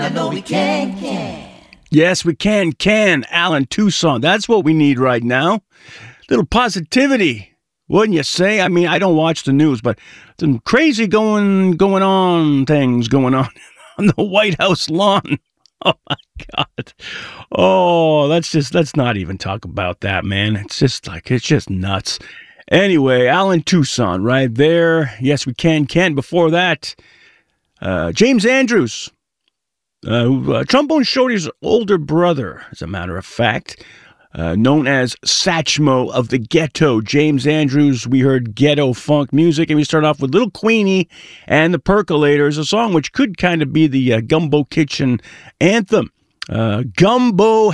Yes, we can. Alan Toussaint. That's what we need right now. Little positivity, wouldn't you say? I mean, I don't watch the news, but some crazy things going on on the White House lawn. Oh my God. Oh, let's not even talk about that, man. It's just nuts. Anyway, Alan Toussaint right there. Yes, we can. Before that, James Andrews. Trombone Shorty's older brother, as a matter of fact, known as Satchmo of the Ghetto. James Andrews, we heard ghetto funk music, and we start off with Little Queenie and the Percolators, a song which could kind of be the Gumbo Kitchen anthem. Gumbo